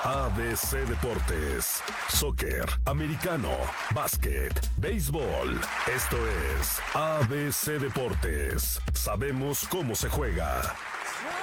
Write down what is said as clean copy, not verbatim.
ABC Deportes, soccer, americano, básquet, béisbol. Esto es ABC Deportes. Sabemos cómo se juega.